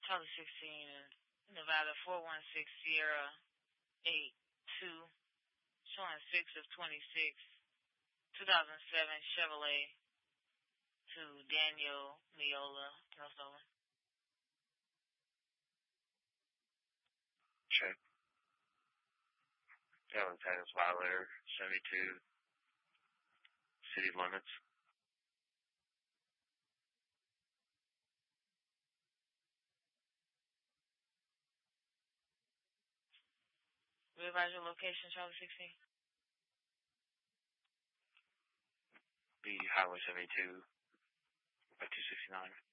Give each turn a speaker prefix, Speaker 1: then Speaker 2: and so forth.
Speaker 1: Charlie 16, Nevada 416 Sierra 82, showing 6 of 26, 2007 Chevrolet to Daniel Miola, crossover.
Speaker 2: Check. Valentine's Violator 72, City Limits.
Speaker 1: Revise your location, Charlie 16.
Speaker 2: Be Highway 72 by 269.